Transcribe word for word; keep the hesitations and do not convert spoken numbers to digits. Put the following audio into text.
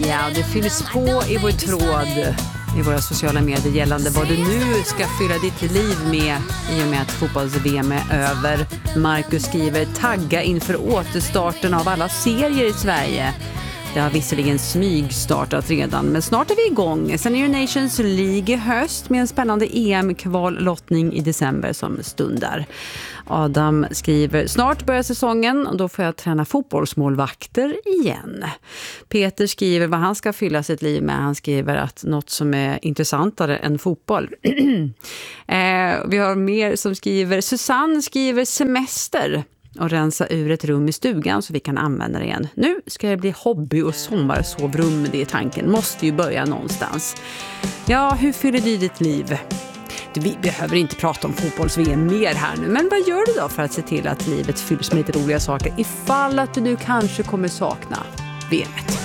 Ja, det fylls på i vår tråd i våra sociala medier gällande vad du nu ska fylla ditt liv med i och med att fotbolls-V M är över. Marcus skriver: tagga inför återstarten av alla serier i Sverige. Det har visserligen smygstartat redan, men snart är vi igång. Sen är det Nations League i höst med en spännande E M-kvallottning i december som stundar. Adam skriver: snart börjar säsongen och då får jag träna fotbollsmålvakter igen. Peter skriver vad han ska fylla sitt liv med. Han skriver att något som är intressantare än fotboll. eh, vi har mer som skriver. Susanne skriver semester och rensa ur ett rum i stugan så vi kan använda det igen. Nu ska det bli hobby- och sommarsovrum, det är tanken. Måste ju börja någonstans. Ja, hur fyller du ditt liv? Vi behöver inte prata om fotbolls-V M mer här nu, men vad gör du då för att se till att livet fylls med lite roliga saker ifall att du nu kanske kommer sakna V M:et?